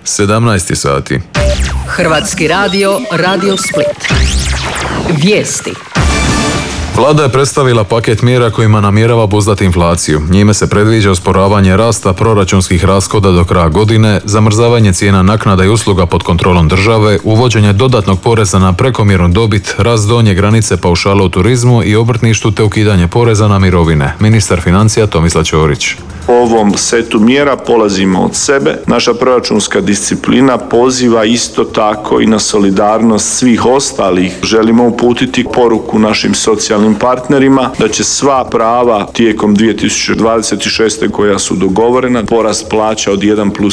17 sati. Hrvatski radio, Radio Split. Vijesti. Vlada je predstavila paket mjera kojima namjerava obuzdati inflaciju. Njime se predviđa usporavanje rasta proračunskih rashoda do kraja godine, zamrzavanje cijena naknada i usluga pod kontrolom države, uvođenje dodatnog poreza na prekomjernu dobit, rast donje granice paušala u turizmu i obrtništvu te ukidanje poreza na mirovine. Ministar financija Tomislav Ćorić. U ovom setu mjera polazimo od sebe. Naša proračunska disciplina poziva isto tako i na solidarnost svih ostalih. Želimo uputiti poruku našim socijalnim partnerima da će sva prava tijekom 2026. koja su dogovorena, porast plaća od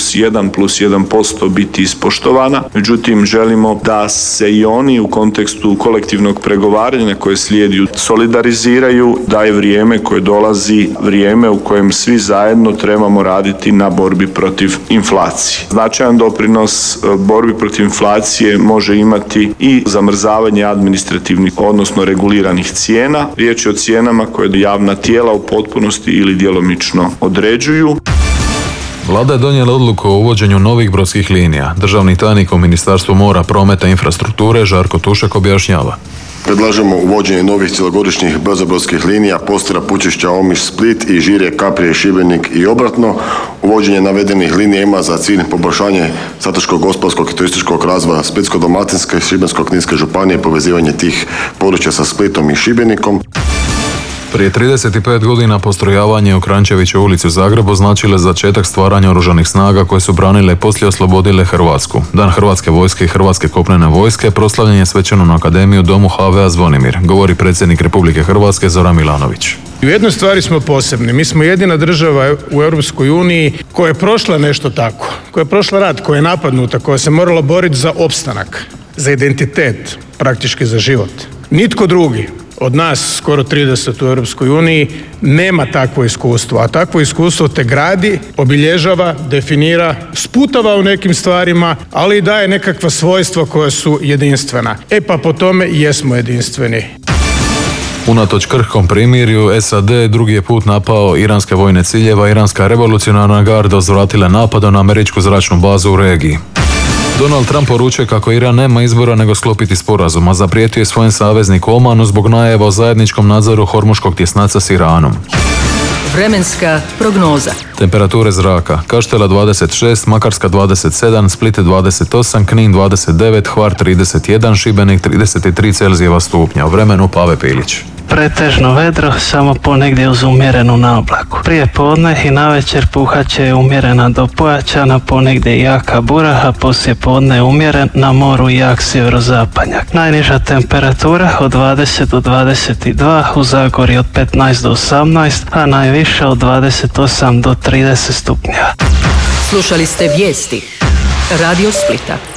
1+1% biti ispoštovana. Međutim, želimo da se i oni u kontekstu kolektivnog pregovaranja koje slijedi solidariziraju, da je vrijeme koje dolazi vrijeme u kojem svi zajedno trebamo raditi na borbi protiv inflacije. Značajan doprinos borbi protiv inflacije može imati i zamrzavanje administrativnih, odnosno reguliranih cijena. Riječ je o cijenama koje javna tijela u potpunosti ili djelomično određuju. Vlada je donijela odluku o uvođenju novih brodskih linija. Državni tajnik u Ministarstvu mora, prometa i infrastrukture Žarko Tušek objašnjava. Predlažemo uvođenje novih cjelogodišnjih brzobrodskih linija Postira, Pučišća, Omiš, Split i Žirje, Kaprije, Šibenik i obratno. Uvođenje navedenih linija ima za cilj poboljšanje strateškog, gospodarskog i turističkog razvoja Splitsko-dalmatinske i Šibensko-kninske županije i povezivanje tih područja sa Splitom i Šibenikom. Prije 35 godina postrojavanje u Kranjčeviću ulici u Zagrebu značile začetak stvaranja oružanih snaga koje su branile i poslije oslobodile Hrvatsku. Dan Hrvatske vojske i Hrvatske kopnene vojske proslavljen je svečano na Akademiju Domu HV-a Zvonimir, govori predsjednik Republike Hrvatske Zoran Milanović. U jednoj stvari smo posebni. Mi smo jedina država u Europskoj uniji koja je prošla nešto tako, koja je prošla rat, koja je napadnuta, koja se morala boriti za opstanak, za identitet, praktički za život. Nitko drugi od nas, skoro 30 u Europskoj uniji, nema takvo iskustvo, a takvo iskustvo te gradi, obilježava, definira, sputava u nekim stvarima, ali i daje nekakva svojstva koja su jedinstvena. Pa po tome i jesmo jedinstveni. Unatoč krhkom primirju, SAD drugi je put napao iranske vojne ciljeva. Iranska revolucionarna garda uzvratila napadom na američku zračnu bazu u regiji. Donald Trump poručuje kako Iran nema izbora nego sklopiti sporazum, a zaprijetio je svojem savezniku Omanu zbog najava o zajedničkom nadzoru Hormuškog tjesnaca s Iranom. Vremenska prognoza. Temperature zraka: Kaštela 26, Makarska 27, Split 28, Knin 29, Hvar 31, Šibenik 33 Celzijeva stupnja. U vremenu Pave Pilić. Pretežno vedro, samo ponegdje uz umjerenu naoblaku. Prije podne i navečer puhat će umjerena do pojačana, ponegdje jaka bura, a poslije podne umjeren, na moru jak sjeverozapadnjak. Najniža temperatura od 20 do 22, u Zagorju od 15 do 18, a najviša od 28 do 30 stupnjeva. Slušali ste vijesti Radio Splita.